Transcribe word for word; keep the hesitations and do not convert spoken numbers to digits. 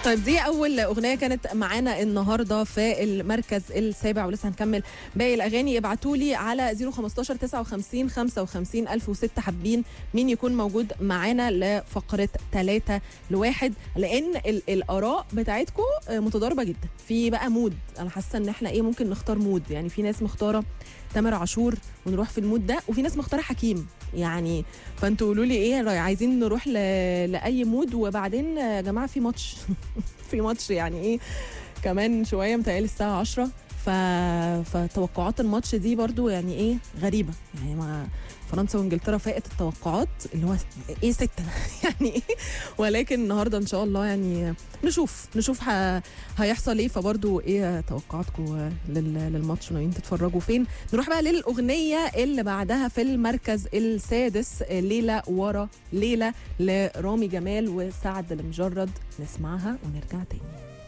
طيب دي اول اغنيه كانت معانا النهارده في المركز السابع، ولسه هنكمل باقي الاغاني. ابعتوا لي على صفر خمستاشر تسعة وخمسين خمسة وخمسين ألف وستة حابين مين يكون موجود معانا لفقره ثلاثة لواحد، لان ال- الاراء بتاعتكم متضاربه جدا في بقى مود. انا حاسه ان احنا ايه ممكن نختار مود، يعني في ناس مختاره تامر عاشور ونروح في المود ده، وفي ناس مختاره حكيم يعني. فانتوا قولوا لي ايه رأي، عايزين نروح ل... لاي مود. وبعدين يا جماعه في ماتش في ماتش يعني ايه كمان شويه متهيألي الساعه عشرة، ف... فتوقعات الماتش دي برضو يعني ايه غريبه، يعني ما فرنسا وانجلترا فاقت التوقعات اللي هو ايه ستة يعني ايه. ولكن النهارده ان شاء الله يعني نشوف نشوف ه... هيحصل ايه. فبرضو ايه توقعاتكم لل... للماتش، ناويين تتفرجوا فين؟ نروح بقى للاغنيه اللي بعدها في المركز السادس، ليله ورا ليله لرامي جمال وسعد المجرد. نسمعها ونرجع تاني.